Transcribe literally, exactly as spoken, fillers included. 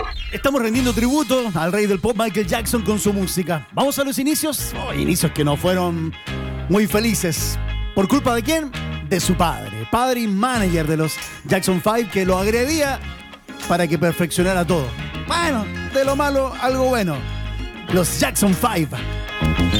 Estamos rendiendo tributo al rey del pop Michael Jackson con su música. Vamos a los inicios. Oh, inicios que no fueron muy felices. ¿Por culpa de quién? De su padre. Padre y manager de los Jackson Five, que lo agredía para que perfeccionara todo. Bueno, de lo malo, algo bueno. Los Jackson Five.